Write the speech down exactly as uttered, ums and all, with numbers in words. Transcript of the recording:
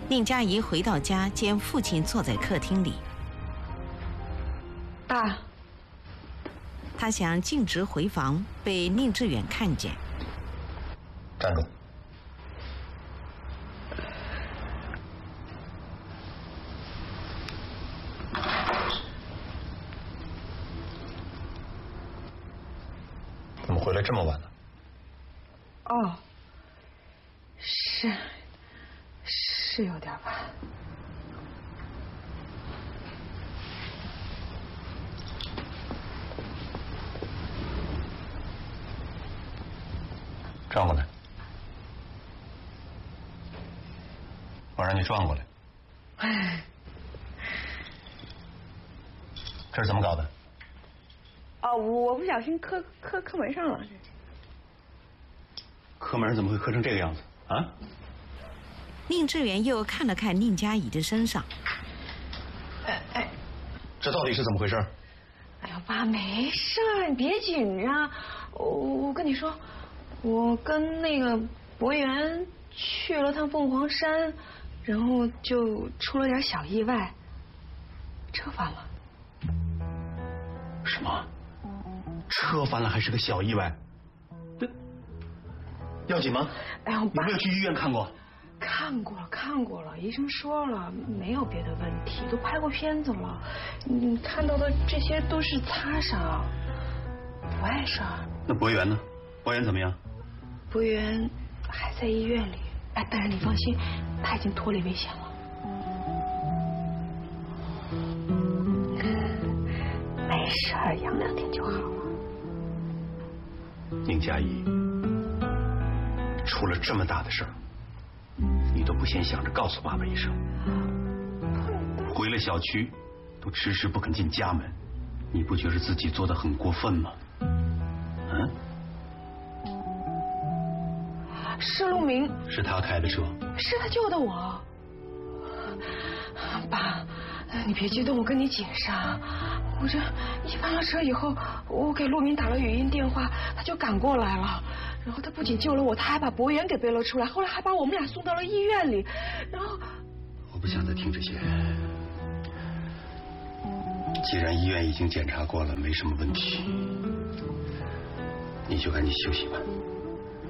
宁佳怡回到家，见父亲坐在客厅里。 爸， 他想径直回房，被宁致远看见。 站住！怎么回来这么晚呢？ 哦，是是有点晚。 转过来，我让你转过来。 哎， 这是怎么搞的？ 哦，我不小心磕磕磕门上了。 磕门怎么会磕成这个样子啊？ 宁致远又看了看宁佳怡的身上。 哎哎， 这到底是怎么回事？ 哎呀，爸，没事儿，你别紧张。我我跟你说，我跟那个博源去了趟凤凰山，然后就出了点小意外，车翻了。 什么？车翻了还是个小意外？这要紧吗？ 哎呀， 你爸， 没有去医院看过？ 看过了，看过了，医生说了没有别的问题，都拍过片子了。你看到的这些都是擦伤，不碍事儿。 那博源呢？博源怎么样？ 博源还在医院里，哎，但是你放心，他已经脱离危险了。没事儿，养两天就好了。 宁佳怡，出了这么大的事儿，你都不先想着告诉爸爸一声。回了小区，都迟迟不肯进家门，你不觉得自己做得很过分吗？嗯？ 施路明是他开的车， 是他救的我。爸，你别激动，我跟你解释啊。我这一翻了车以后，我给陆明打了语音电话，他就赶过来了。然后他不仅救了我，他还把博源给背了出来，后来还把我们俩送到了医院里。然后我不想再听这些。既然医院已经检查过了，没什么问题，你就赶紧休息吧。